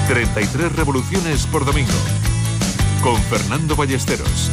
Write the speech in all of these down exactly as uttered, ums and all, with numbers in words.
treinta y tres revoluciones por domingo. Con Fernando Ballesteros.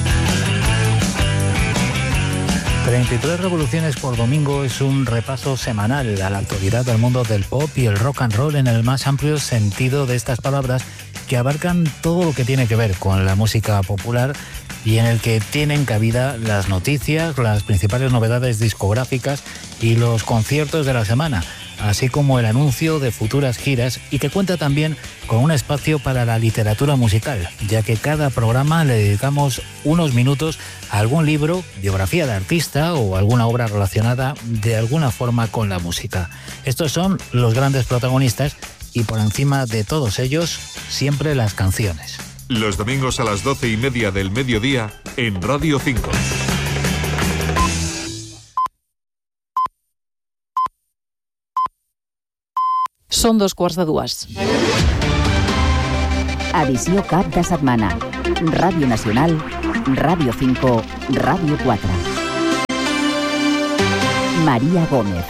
treinta y tres revoluciones por domingo es un repaso semanal a la actualidad del mundo del pop y el rock and roll en el más amplio sentido de estas palabras, que abarcan todo lo que tiene que ver con la música popular y en el que tienen cabida las noticias, las principales novedades discográficas y los conciertos de la semana, así como el anuncio de futuras giras, y que cuenta también con un espacio para la literatura musical, ya que cada programa le dedicamos unos minutos a algún libro, biografía de artista o alguna obra relacionada de alguna forma con la música. Estos son los grandes protagonistas y por encima de todos ellos, siempre las canciones. Los domingos a las doce y media del mediodía en Radio cinco. Són dos quarts de dues. Edició cap de setmana. Ràdio Nacional, Ràdio cinco, Ràdio quatre. Maria Gómez.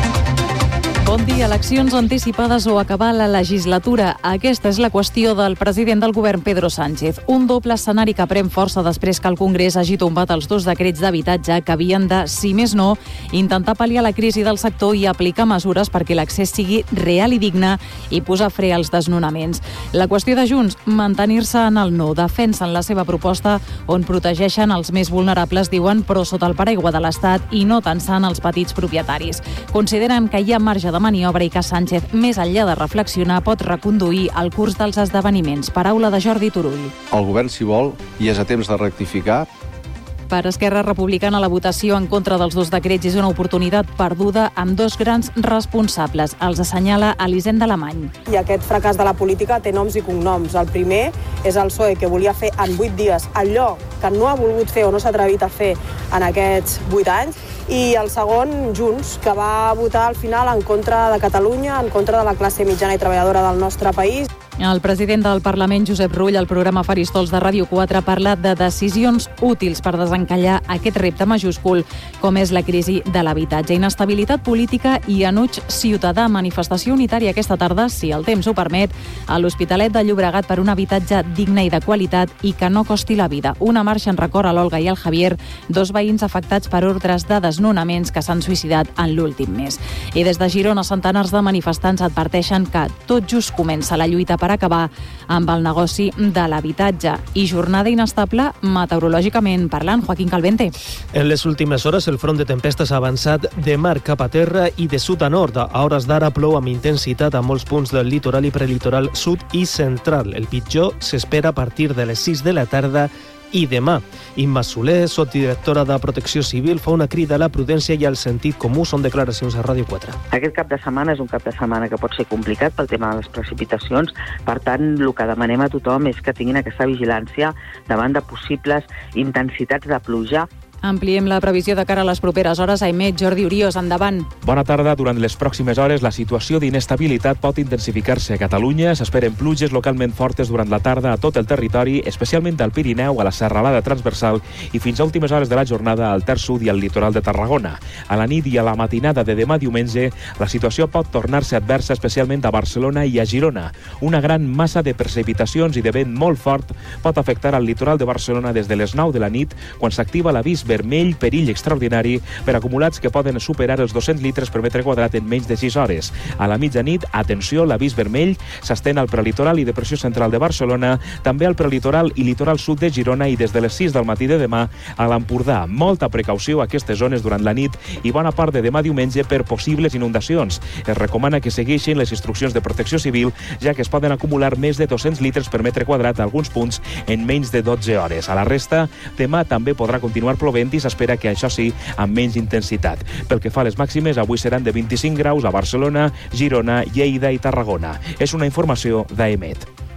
Bon dia. Eleccions anticipades o acabar la legislatura. Aquesta és la qüestió del president del govern, Pedro Sánchez. Un doble escenari que pren força després que el Congrés hagi tombat els dos decrets d'habitatge que havien de, si més no, intentar pal·liar la crisi del sector i aplicar mesures perquè l'accés sigui real i digne i posar fre als desnonaments. La qüestió de Junts, mantenir-se en el no. Defensen la seva proposta on protegeixen els més vulnerables, diuen, però sota el paraigua de l'Estat i no tensant els petits propietaris. Consideren que hi ha marge de maniobra i que Sánchez, més enllà de reflexionar, pot reconduir el curs dels esdeveniments. Paraula de Jordi Turull. El govern, si vol, i és a temps de rectificar. Per Esquerra Republicana, la votació en contra dels dos decrets és una oportunitat perduda amb dos grans responsables. Els assenyala Elisenda Alemany. I aquest fracàs de la política té noms i cognoms. El primer és el P S O E, que volia fer en vuit dies allò que no ha volgut fer o no s'ha atrevit a fer en aquests vuit anys. I el segon, Junts, que va votar al final en contra de Catalunya, en contra de la classe mitjana i treballadora del nostre país. El president del Parlament, Josep Rull, al programa Faristols de Ràdio quatre, parla de decisions útils per desencallar aquest repte majúscul, com és la crisi de l'habitatge. Inestabilitat política i enuig ciutadà. Manifestació unitària aquesta tarda, si el temps ho permet, a l'Hospitalet de Llobregat per un habitatge digne i de qualitat i que no costi la vida. Una marxa en record a l'Olga i al Javier, dos veïns afectats per ordres de desnonaments que s'han suïcidat en l'últim mes. I des de Girona, centenars de manifestants adverteixen que tot just comença la lluita per acabar amb el negoci de l'habitatge. I jornada inestable meteorològicament parlant. Joaquín Calvente. En les últimes hores el front de tempestes ha avançat de mar cap a terra i de sud a nord. A hores d'ara plou amb intensitat a molts punts del litoral i prelitoral sud i central. El pitjor s'espera a partir de les sis de la tarda i demà. Imma Soler, sotdirectora de Protecció Civil, fa una crida a la prudència i al sentit comú. Són declaracions a Ràdio quatre. Aquest cap de setmana és un cap de setmana que pot ser complicat pel tema de les precipitacions. Per tant, el que demanem a tothom és que tinguin aquesta vigilància davant de possibles intensitats de pluja. Ampliem la previsió de cara a les properes hores. Aimet, Jordi Uriós, endavant. Bona tarda. Durant les pròximes hores, la situació d'inestabilitat pot intensificar-se a Catalunya. S'esperen pluges localment fortes durant la tarda a tot el territori, especialment al Pirineu, a la Serralada Transversal i fins a últimes hores de la jornada al Ter Sud i al litoral de Tarragona. A la nit i a la matinada de demà diumenge, la situació pot tornar-se adversa, especialment a Barcelona i a Girona. Una gran massa de precipitacions i de vent molt fort pot afectar al litoral de Barcelona des de les nou de la nit, quan s'activa l'avís vermell, perill extraordinari, per acumulats que poden superar els dos-cents litres per metre quadrat en menys de sis hores. A la mitjanit, atenció, l'avís vermell s'estén al prelitoral i depressió central de Barcelona, també al prelitoral i litoral sud de Girona i des de les sis del matí de demà a l'Empordà. Molta precaució a aquestes zones durant la nit i bona part de demà diumenge per possibles inundacions. Es recomana que segueixin les instruccions de Protecció Civil, ja que es poden acumular més de dos-cents litres per metre quadrat a alguns punts en menys de dotze hores. A la resta, demà també podrà continuar plovent i s'espera que això sí, amb menys intensitat. Pel que fa a les màximes, avui seran de vint-i-cinc graus a Barcelona, Girona, Lleida i Tarragona. És una informació d'A E M E T.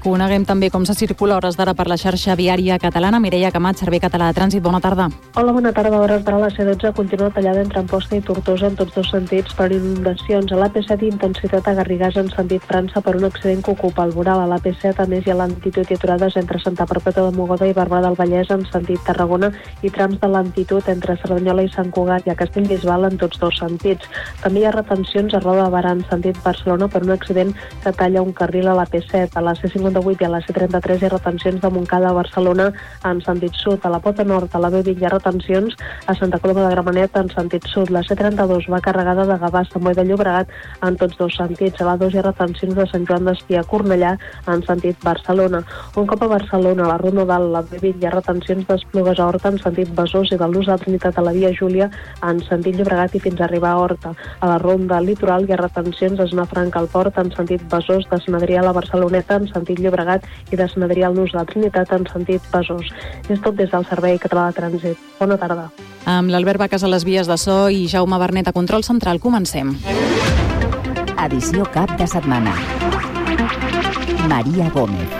Coneguem també com se circula a hores d'ara per la xarxa viària catalana. Mireia Camat, Servei Català de Trànsit, bona tarda. Hola, bona tarda. A hores d'ara la C dotze continua tallada entre Amposta i Tortosa en tots dos sentits per inundacions. A l'A P set intensitat a Garrigàs en sentit França per un accident que ocupa el voral. A l'A P set a més hi ha lentitud i aturades entre Santa Perpètua de Mogoda i Barberà del Vallès en sentit Tarragona i trams de lentitud entre Cerdanyola i Sant Cugat i a Castellbisbal en tots dos sentits. També hi ha retencions a Roda de Barà en sentit Barcelona per un accident que talla un carril a l'A P set. A la C cinquanta-vuit i a la C trenta-tres hi ha retencions de Montcada a Barcelona en sentit sud. A la Pota Nord, a la B vint hi ha retencions a Santa Coloma de Gramenet en sentit sud. La C trenta-dos va carregada de Gavà a Sant Boi de Llobregat en tots dos sentits. A la dos hi ha retencions de Sant Joan d'Espí a Cornellà en sentit Barcelona. Un cop a Barcelona, a la Ronda Dalt, la B vint hi ha retencions d'Esplugues a Horta en sentit Besòs i del Nus de la Trinitat a la Via Júlia en sentit Llobregat i fins a arribar a Horta. A la Ronda Litoral hi ha retencions de Snafranc al Port en sentit Besòs, de Sant Adrià a la Barceloneta en sentit Llobregat i de Sant Adrià al Nus de la Trinitat en sentit Besòs. És tot des del Servei Català de Trànsit. Bona tarda. Amb l'Albert Bacas a les vies de so i Jaume Bernet a control central, comencem. Edició cap de setmana. Maria Gómez.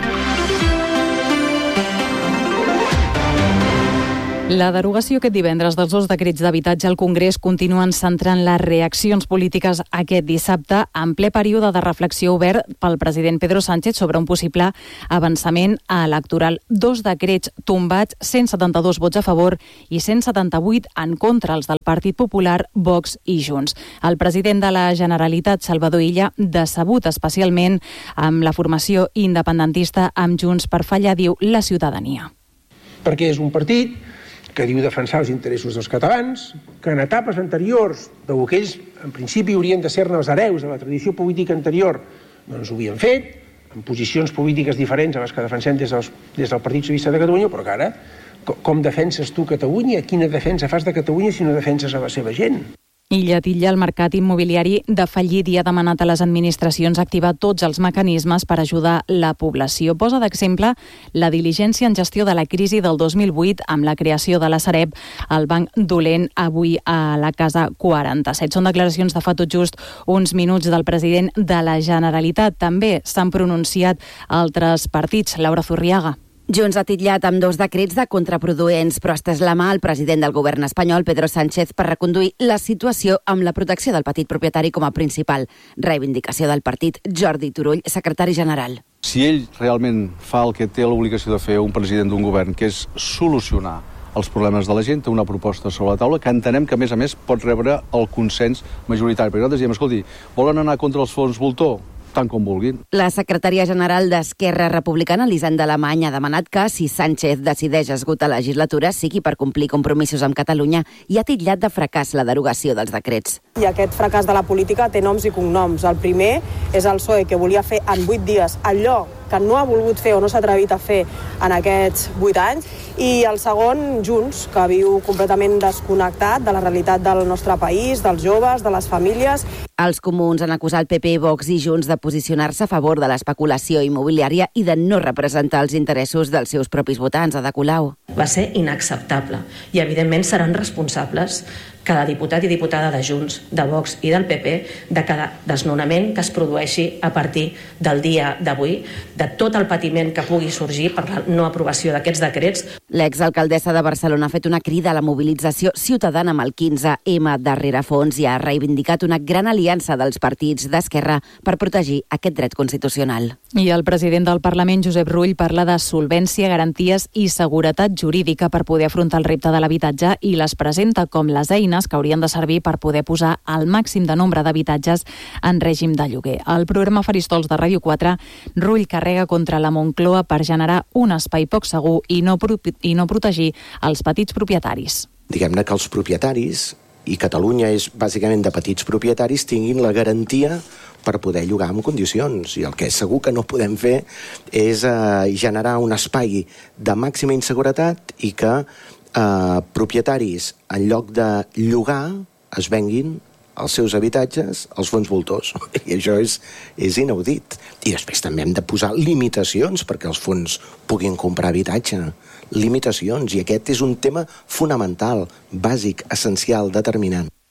La derogació aquest divendres dels dos decrets d'habitatge al Congrés continuen centrant les reaccions polítiques aquest dissabte en ple període de reflexió obert pel president Pedro Sánchez sobre un possible avançament electoral. Dos decrets tombats, cent setanta-dos vots a favor i cent setanta-vuit en contra, els del Partit Popular, Vox i Junts. El president de la Generalitat, Salvador Illa, decebut especialment amb la formació independentista amb Junts per fallar, diu, la ciutadania. Perquè és un partit que diu defensar els interessos dels catalans, que en etapes anteriors, del que ells en principi haurien de ser-ne els hereus de la tradició política anterior, doncs ho havien fet, en posicions polítiques diferents a les que defensem des, dels, des del Partit Socialista de Catalunya, però que ara, com defenses tu Catalunya? Quina defensa fas de Catalunya si no defenses a la seva gent? Illa titlla el mercat immobiliari de fallit i ha demanat a les administracions activar tots els mecanismes per ajudar la població. Posa d'exemple la diligència en gestió de la crisi del dos mil vuit amb la creació de la Sareb, el banc dolent, avui a la Casa quaranta-set. Són declaracions de fa tot just uns minuts del president de la Generalitat. També s'han pronunciat altres partits. Laura Zurriaga. Junts ha titllat amb dos decrets de contraproduents, però ha estès la mà al president del govern espanyol, Pedro Sánchez, per reconduir la situació amb la protecció del petit propietari com a principal reivindicació del partit. Jordi Turull, secretari general. Si ell realment fa el que té l'obligació de fer un president d'un govern, que és solucionar els problemes de la gent, té una proposta sobre la taula que entenem que, a més a més, pot rebre el consens majoritari. Perquè nosaltres diem, escolti, volen anar contra els fons voltor? Tant com vulguin. La secretària general d'Esquerra Republicana, Elisenda Alemany, ha demanat que, si Sánchez decideix esgotar la legislatura, sigui per complir compromisos amb Catalunya i ha titllat de fracàs la derogació dels decrets. I aquest fracàs de la política té noms i cognoms. El primer és el P S O E, que volia fer en vuit dies allò que no ha volgut fer o no s'ha atrevit a fer en aquests vuit anys, i el segon, Junts, que viu completament desconnectat de la realitat del nostre país, dels joves, de les famílies. Els comuns han acusat P P, Vox i Junts de posicionar-se a favor de l'especulació immobiliària i de no representar els interessos dels seus propis votants, Ada Colau. Va ser inacceptable i, evidentment, seran responsables cada diputat i diputada de Junts, de Vox i del P P de cada desnonament que es produeixi a partir del dia d'avui, de tot el patiment que pugui sorgir per la no aprovació d'aquests decrets. L'exalcaldessa de Barcelona ha fet una crida a la mobilització ciutadana amb el quinze ema de Rerefons i ha reivindicat una gran aliança dels partits d'esquerra per protegir aquest dret constitucional. I el president del Parlament, Josep Rull, parla de solvència, garanties i seguretat jurídica per poder afrontar el repte de l'habitatge i les presenta com les eines que haurien de servir per poder posar el màxim de nombre d'habitatges en règim de lloguer. Al programa Faristols de Ràdio quatre, Rull carrega contra la Moncloa per generar un espai poc segur i no, i no protegir els petits propietaris. Diguem-ne que els propietaris, i Catalunya és bàsicament de petits propietaris, tinguin la garantia per poder llogar en condicions. I el que és segur que no podem fer és eh, generar un espai de màxima inseguretat i que eh, propietaris, en lloc de llogar, es venguin els seus habitatges als fons voltors. I això és, és inaudit. I després també hem de posar limitacions perquè els fons puguin comprar habitatge. Limitacions. I aquest és un tema fonamental, bàsic, essencial, determinant.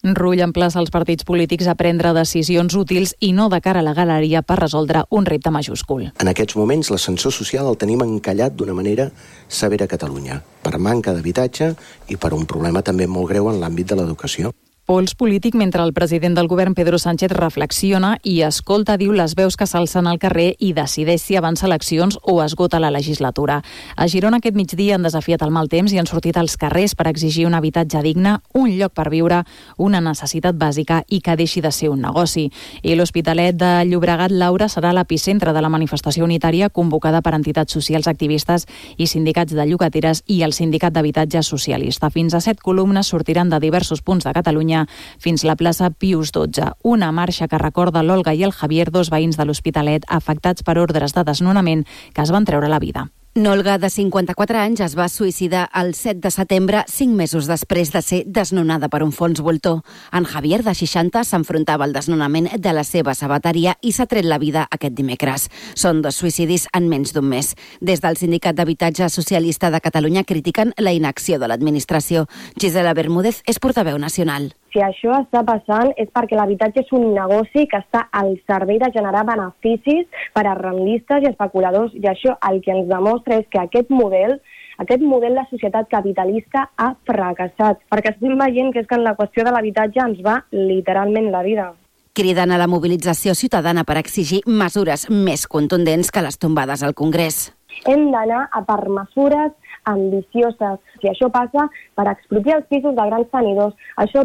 Rull emplaça els partits polítics a prendre decisions útils i no de cara a la galeria per resoldre un repte majúscul. En aquests moments l'ascensor social el tenim encallat d'una manera severa a Catalunya, per manca d'habitatge i per un problema també molt greu en l'àmbit de l'educació. Pols polític mentre el president del govern, Pedro Sánchez, reflexiona i escolta, diu, les veus que s'alcen al carrer i decideix si avança eleccions o esgota la legislatura. A Girona aquest migdia han desafiat el mal temps i han sortit als carrers per exigir un habitatge digne, un lloc per viure, una necessitat bàsica i que deixi de ser un negoci. I l'Hospitalet de Llobregat, Laura, serà l'epicentre de la manifestació unitària convocada per entitats socials, activistes i sindicats de llogateres i el Sindicat d'Habitatge Socialista. Fins a set columnes sortiran de diversos punts de Catalunya fins la plaça Pius dotze. Una marxa que recorda l'Olga i el Javier, dos veïns de l'Hospitalet afectats per ordres de desnonament que es van treure la vida. Nolga, de cinquanta-quatre anys, es va suïcidar el set de setembre, cinc mesos després de ser desnonada per un fons voltor. En Javier, de seixanta, s'enfrontava al desnonament de la seva sabateria i s'ha tret la vida aquest dimecres. Són dos suïcidis en menys d'un mes. Des del Sindicat d'Habitatge Socialista de Catalunya critiquen la inacció de l'administració. Gisela Bermúdez és portaveu nacional. Si això està passant és perquè l'habitatge és un negoci que està al servei de generar beneficis per a rendistes i especuladors, i això el que ens demostra és que aquest model, aquest model de societat capitalista ha fracassat, perquè estem veient que és que en la qüestió de l'habitatge ens va literalment la vida. Criden a la mobilització ciutadana per exigir mesures més contundents que les tombades al Congrés. Hem d'anar a per mesures ambicioses. Si això passa per expropiar els pisos de grans tenidors, això